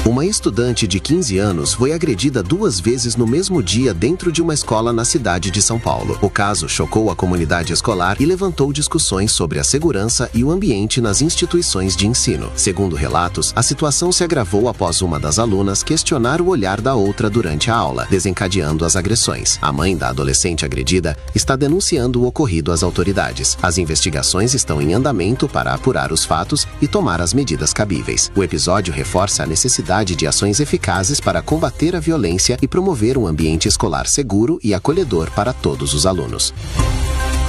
Uma estudante de 15 anos foi agredida 2 vezes no mesmo dia dentro de uma escola na cidade de São Paulo. O caso chocou a comunidade escolar e levantou discussões sobre a segurança e o ambiente nas instituições de ensino. Segundo relatos, a situação se agravou após uma das alunas questionar o olhar da outra durante a aula, desencadeando as agressões. A mãe da adolescente agredida está denunciando o ocorrido às autoridades. As investigações estão em andamento para apurar os fatos e tomar as medidas cabíveis. O episódio reforça a necessidade de ações eficazes para combater a violência e promover um ambiente escolar seguro e acolhedor para todos os alunos.